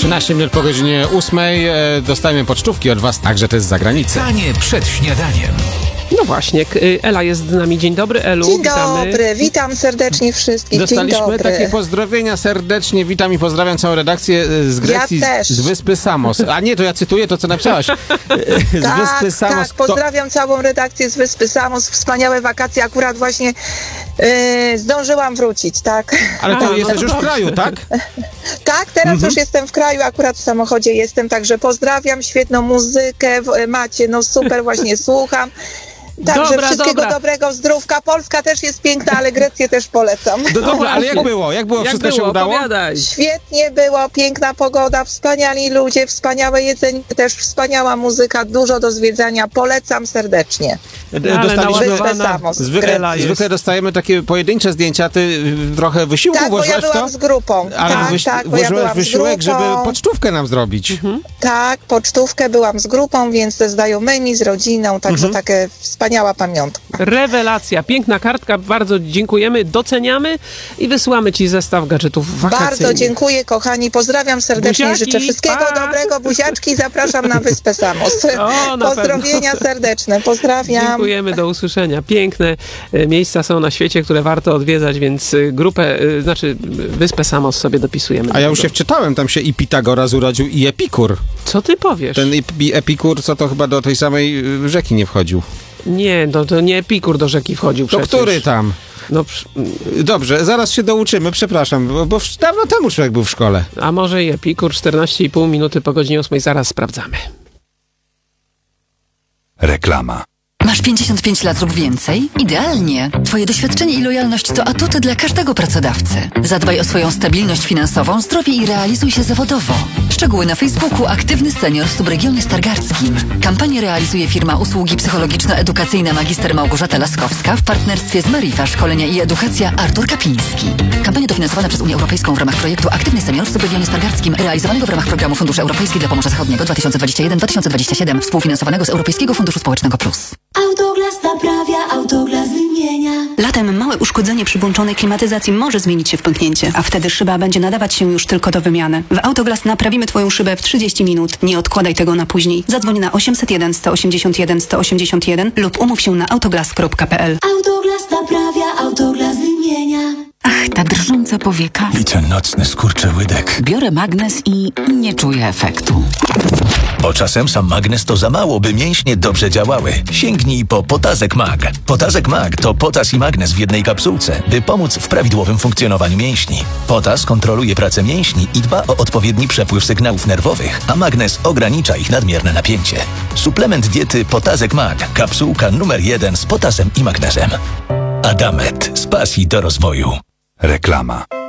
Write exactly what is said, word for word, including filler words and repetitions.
trzynaście minut po godzinie ósmej. Dostajemy pocztówki od was, także to jest z zagranicy. Pytanie przed śniadaniem. No właśnie, Ela jest z nami. Dzień dobry, Elu. Dzień witamy. dobry, witam serdecznie wszystkich. Dostaliśmy Dzień dobry. takie pozdrowienia serdecznie. Witam i pozdrawiam całą redakcję z Grecji, Ja też. z wyspy Samos. A nie, to ja cytuję to, co napisałaś. Z tak, wyspy Samos. tak, pozdrawiam to... całą redakcję z wyspy Samos. Wspaniałe wakacje, akurat właśnie yy, zdążyłam wrócić, tak. Ale ty A, jesteś no już w dobrze. kraju, tak? Tak, teraz Mhm. już jestem w kraju, akurat w samochodzie jestem, także pozdrawiam, świetną muzykę w- macie, no super, właśnie słucham. Także Dobra, wszystkiego dobra. dobrego, zdrówka. Polska też jest piękna, ale Grecję też polecam. No dobra, ale jak właśnie. było? Jak było? Jak Wszystko było? się udało? Opowiadaj. Świetnie było, piękna pogoda, wspaniali ludzie, wspaniałe jedzenie, też wspaniała muzyka, dużo do zwiedzania. Polecam serdecznie. D- Ale Dostaliśmy... naładowana Samos. Zwykle, Ela jest. zwykle dostajemy takie pojedyncze zdjęcia. Ty y, trochę wysiłku Tak, bo ja włożyłeś w byłam to? z grupą. Ale tak, wyś- tak, bo ja włożyłeś byłam wysiłek, z grupą. żeby pocztówkę nam zrobić. Tak, pocztówkę byłam z grupą, więc ze znajomymi, z rodziną, także Mhm. takie wspaniała pamiątka. Rewelacja, piękna kartka, bardzo dziękujemy, doceniamy i wysyłamy ci zestaw gadżetów wakacyjnych. Bardzo dziękuję, kochani, pozdrawiam serdecznie, Buziaki, życzę wszystkiego pa! dobrego, buziaczki, zapraszam na Wyspę Samos. O, na Pozdrowienia pewno. serdeczne, pozdrawiam. Dziękujemy, do usłyszenia. Piękne e, miejsca są na świecie, które warto odwiedzać, więc e, grupę, e, znaczy e, Wyspę Samos sobie dopisujemy. A ja już się wczytałem, tam się i Pitagoras urodził, i Epikur. Co ty powiesz? Ten Ep- Epikur, co to chyba do tej samej y, rzeki nie wchodził. Nie, no to nie Epikur do rzeki wchodził To przecież. który tam? No, przy- Y, Dobrze, zaraz się douczymy, przepraszam, bo, bo w- dawno temu człowiek był w szkole. a może i Epikur, czternaście i pół minuty po godzinie ósmej, zaraz sprawdzamy. Reklama. Masz pięćdziesiąt pięć lat lub więcej? Idealnie! Twoje doświadczenie i lojalność to atuty dla każdego pracodawcy. Zadbaj o swoją stabilność finansową, zdrowie i realizuj się zawodowo. Szczegóły na Facebooku Aktywny Senior w subregionie stargardzkim. Kampanię realizuje firma usługi psychologiczno-edukacyjne Magister Małgorzata Laskowska w partnerstwie z Marifa Szkolenia i Edukacja Artur Kapiński. Kampania dofinansowana przez Unię Europejską w ramach projektu Aktywny Senior w subregionie stargardzkim realizowanego w ramach programu Funduszy Europejski dla Pomorza Zachodniego dwa tysiące dwudziesty pierwszy do dwa tysiące dwudziestego siódmego współfinansowanego z Europejskiego Funduszu Społecznego Plus. Autoglas naprawia, Autoglas wymienia. Latem małe uszkodzenie przy włączonej klimatyzacji może zmienić się w pęknięcie, a wtedy szyba będzie nadawać się już tylko do wymiany. W Autoglas naprawimy Twoją szybę w trzydzieści minut. Nie odkładaj tego na później. Zadzwoń na osiemset jeden, sto osiemdziesiąt jeden, sto osiemdziesiąt jeden lub umów się na autoglas kropka p l. Autoglas naprawia, Autoglas wymienia. Ach, ta drżąca powieka. I ten nocny skurczyłydek. Biorę magnes i nie czuję efektu. Bo czasem sam magnes to za mało, by mięśnie dobrze działały. Sięgnij po Potazek Mag. Potazek Mag to potas i magnes w jednej kapsułce, by pomóc w prawidłowym funkcjonowaniu mięśni. Potas kontroluje pracę mięśni i dba o odpowiedni przepływ sygnałów nerwowych, a magnes ogranicza ich nadmierne napięcie. Suplement diety Potazek Mag. Kapsułka numer jeden z potasem i magnezem. Adamet. Z pasji do rozwoju. Reklama.